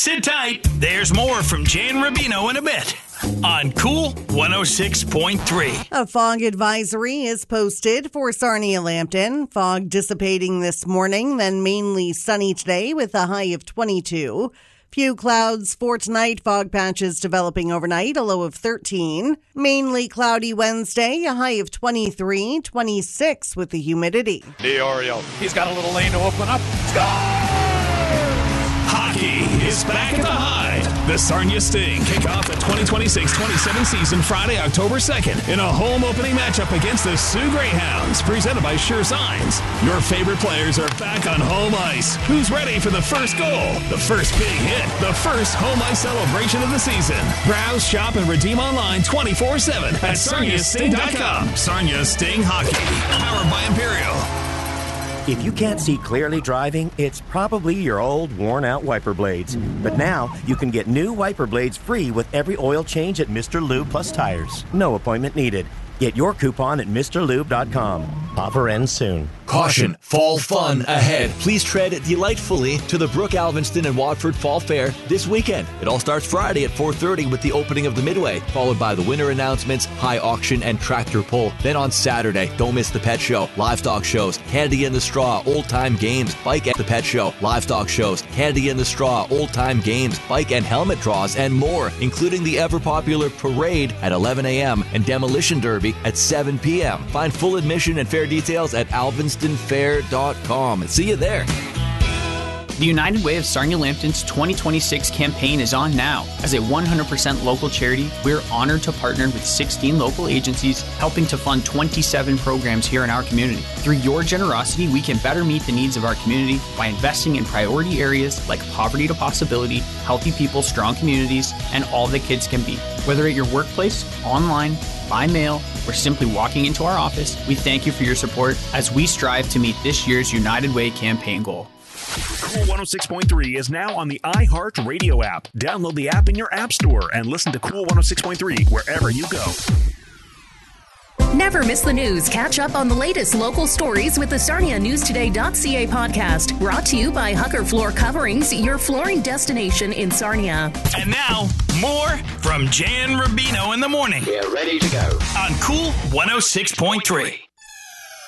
Sit tight. There's more from Jan Rubino in a bit on Cool 106.3. A fog advisory is posted for Sarnia-Lambton. Fog dissipating this morning, then mainly sunny today with a high of 22. Few clouds for tonight. Fog patches developing overnight, a low of 13. Mainly cloudy Wednesday, a high of 23, 26 with the humidity. DiOrio, he's got a little lane to open up. Hockey is back at the High. The Sarnia Sting kick off the 2026-27 season Friday, October 2nd in a home opening matchup against the Sioux Greyhounds, presented by Sure Signs. Your favorite players are back on home ice. Who's ready for the first goal, the first big hit, the first home ice celebration of the season? Browse, shop, and redeem online 24/7 at sarniasting.com. Sarnia Sting Hockey, powered by Imperial. If you can't see clearly driving, it's probably your old, worn-out wiper blades. But now, you can get new wiper blades free with every oil change at Mr. Lube Plus Tires. No appointment needed. Get your coupon at MrLube.com. Offer ends soon. Caution, fall fun ahead. Please tread delightfully to the Brook Alvinston and Watford Fall Fair this weekend. It all starts Friday at 4:30 with the opening of the Midway, followed by the winter announcements, high auction, and tractor pull. Then on Saturday, don't miss the pet show, livestock shows, Candy in the Straw, old-time games, bike at the pet show, livestock shows, Candy in the Straw, old-time games, bike and helmet draws, and more, including the ever-popular parade at 11 a.m. and demolition derby at 7 p.m. Find full admission and fair details at alvinstonfair.com. See you there. The United Way of Sarnia-Lambton's 2026 campaign is on now. As a 100% local charity, we're honored to partner with 16 local agencies, helping to fund 27 programs here in our community. Through your generosity, we can better meet the needs of our community by investing in priority areas like poverty to possibility, healthy people, strong communities, and all that kids can be. Whether at your workplace, online, by mail, or simply walking into our office, we thank you for your support as we strive to meet this year's United Way campaign goal. Cool 106.3 is now on the iHeart Radio app. Download the app in your app store and listen to Cool 106.3 wherever you go. Never miss the news. Catch up on the latest local stories with the SarniaNewsToday.ca podcast. Brought to you by Hucker Floor Coverings, your flooring destination in Sarnia. And now, more from Jan Rubino in the morning. We're ready to go on Cool 106.3.